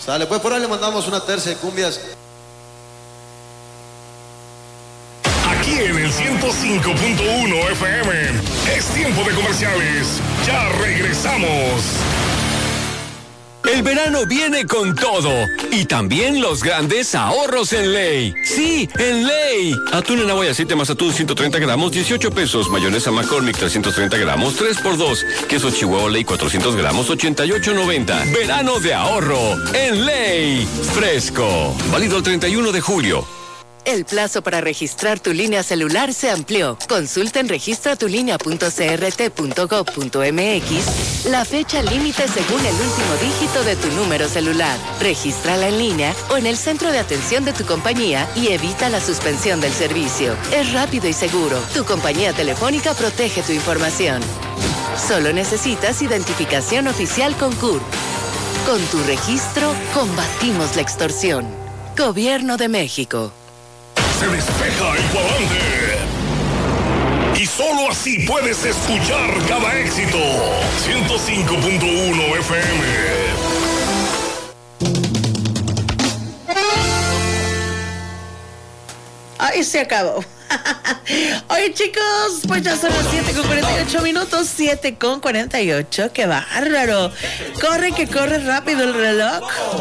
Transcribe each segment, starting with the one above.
Sale, pues por ahí le mandamos una tercia de cumbias. Aquí en el 105.1 FM es tiempo de comerciales. Ya regresamos. El verano viene con todo y también los grandes ahorros en Ley. Sí, en Ley. Atún en agua y aceite más atún 130 gramos, 18 pesos. Mayonesa McCormick 330 gramos, 3x2. Queso Chihuahua Ley 400 gramos, 88.90. Verano de ahorro en Ley. Fresco. Válido el 31 de julio. El plazo para registrar tu línea celular se amplió. Consulta en registratulínea.crt.gov.mx la fecha límite según el último dígito de tu número celular. Regístrala en línea o en el centro de atención de tu compañía y evita la suspensión del servicio. Es rápido y seguro. Tu compañía telefónica protege tu información. Solo necesitas identificación oficial con CURP. Con tu registro, combatimos la extorsión. Gobierno de México. Se despeja el cuadrante. Y solo así puedes escuchar cada éxito. 105.1 FM. Ay, se acabó. Oye, chicos, pues ya son las 7:48, 7:48. ¡Qué bárbaro! Corre, que corre rápido el reloj.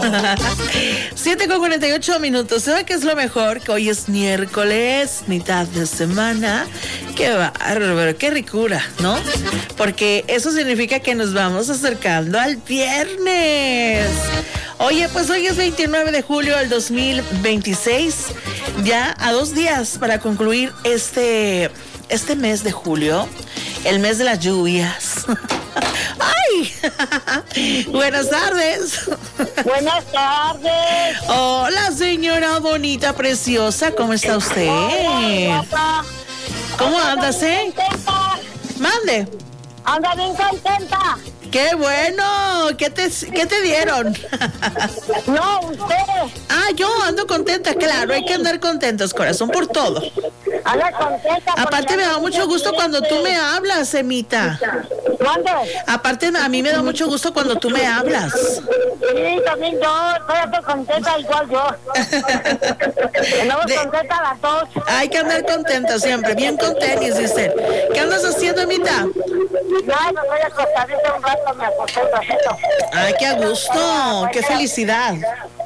7:48. ¿Sabe qué es lo mejor? Que hoy es miércoles, mitad de semana. ¡Qué bárbaro! ¡Qué ricura!, ¿no? Porque eso significa que nos vamos acercando al viernes. Oye, pues hoy es 29 de julio del 2026. Ya a 2 días para concluir este mes de julio, el mes de las lluvias. ¡Ay! Buenas tardes. Buenas tardes. Hola, señora bonita, preciosa. ¿Cómo está usted? Hola, ¿Cómo andas, contenta. Mande. Anda bien contenta. ¡Qué bueno! ¿Qué te dieron? No, usted. Ah, yo ando contenta, claro, hay que andar contentos, corazón, por todo. Anda contenta. Aparte me da mucho gusto cuando tú me hablas, Emita. ¿Dónde? Aparte a mí me da mucho gusto cuando tú me hablas. Sí, también yo estoy contenta igual yo. Andamos contentas las dos. Hay que andar contenta siempre, bien con tenis, dice. ¿Qué andas haciendo, Emita? No, me voy a acostadita un rato, me acosté un ratito. Ay, qué a gusto, qué felicidad.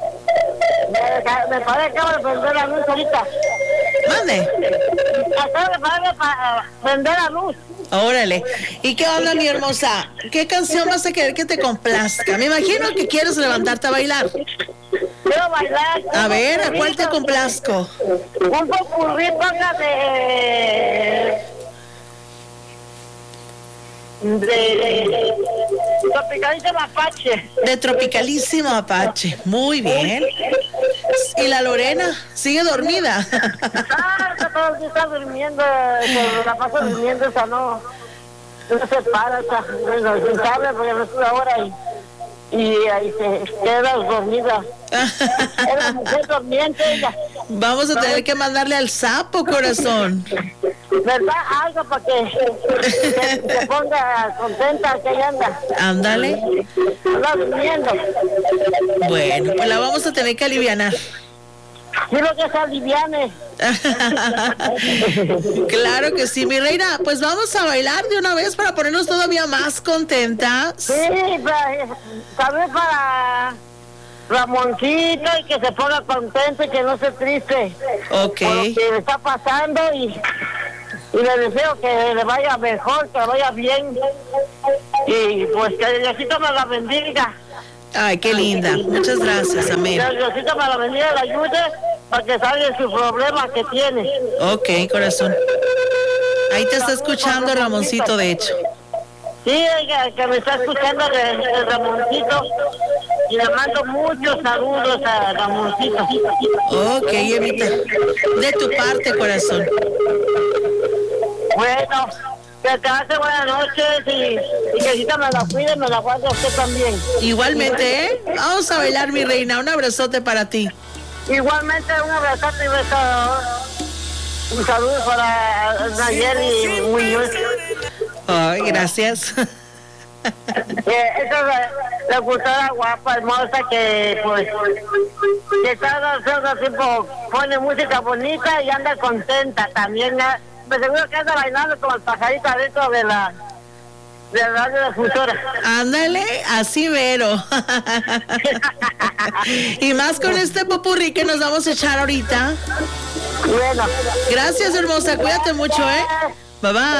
Me parece que acabo de prender la luz ahorita. ¿Dónde? Acabo de prender la luz. Órale. ¿Y qué onda, mi hermosa? ¿Qué canción vas a querer que te complazca? Me imagino que quieres levantarte a bailar. Quiero bailar. A ver, ¿a cuál te complazco? Un popurrí, ponga de Tropicalísimo Apache. De Tropicalísimo Apache. Muy bien. ¿Y la Lorena? ¿Sigue dormida? Todo el día está durmiendo, la pasa durmiendo, esa no se para, esa no sabe porque no es una hora y ahí se queda dormida. Era mujer dormiente ella. Vamos a tener que mandarle al sapo, corazón. ¿Verdad? Algo para que se ponga contenta, que ella anda. Ándale. Anda durmiendo. Bueno, pues la vamos a tener que alivianar. Quiero que se aliviane. Claro que sí, mi reina. Pues vamos a bailar de una vez para ponernos todavía más contentas. Sí, también para Ramoncito y que se ponga contento y que no se triste. Ok. Por lo que le está pasando y le deseo que le vaya mejor, que le vaya bien. Y pues que Diosito me la bendiga. Ay, qué linda. Muchas gracias, amén. Que Diosito me la bendiga y la ayude para que salga de su problema que tiene. Ok, corazón. Ahí te está escuchando Ramoncito, de hecho. Sí, que me está escuchando de Ramoncito. Y le mando muchos saludos a Ramoncito. Ok, Evita. De tu parte, corazón. Bueno, que te hace buenas noches y que Diosito me la cuide y me la guarde a usted también. Igualmente, ¿eh? Vamos a bailar, mi reina. Un abrazote para ti. Igualmente, un abrazote y un saludo para Nayeli Muñoz. Ay, gracias. locutora guapa, hermosa, que pues que cada tiempo pone música bonita y anda contenta también. Me seguro que anda bailando como el pajarito adentro de la radio difusora. Ándale, así mero. Y más con este popurrí que nos vamos a echar ahorita. Bueno. Gracias, hermosa, cuídate mucho, Bye bye.